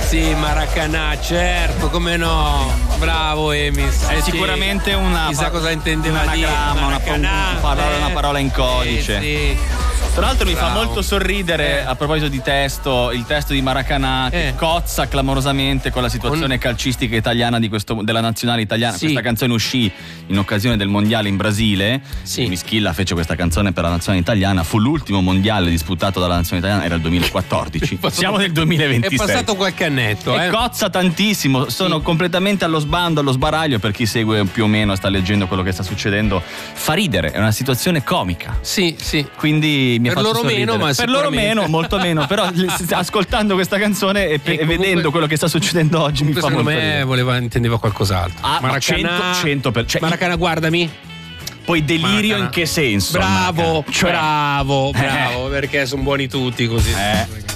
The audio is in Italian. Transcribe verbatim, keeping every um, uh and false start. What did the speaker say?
sì, Maracanã, certo, come no. Bravo Emis. È Sì, sicuramente una chissà cosa intendeva un dire. anagramma, una, Maracanã, una parola, eh, una parola in codice. sì, sì. Tra l'altro mi fa Bravo. molto sorridere, Eh. a proposito di testo, il testo di Maracanã che Eh. cozza clamorosamente con la situazione Un- calcistica italiana di questo, della nazionale italiana. Sì. Questa canzone uscì in occasione del mondiale in Brasile. Sì. Mischilla fece questa canzone per la nazionale italiana. Fu l'ultimo mondiale disputato dalla nazionale italiana, era il duemilaquattordici. Siamo nel duemilaventisei. È passato qualche annetto, E eh. cozza tantissimo, sono Sì. completamente allo sbando, allo sbaraglio. Per chi segue più o meno, sta leggendo quello che sta succedendo, fa ridere, è una situazione comica. Sì, sì. Quindi mi ha Per fatto loro sorridere. meno, ma per loro sicuramente. meno, molto meno. Però l- ascoltando questa canzone e, pe- E e comunque- vedendo quello che sta succedendo oggi mi fa Secondo molto me ridere. voleva, intendeva qualcos'altro. Ah, ma Maracanã, cento, cento per cento. Maracanã, guardami. Poi delirio Maracanã. in che senso? Bravo, Maracanã? Cioè- bravo, Eh. bravo, perché sono buoni tutti così. Eh.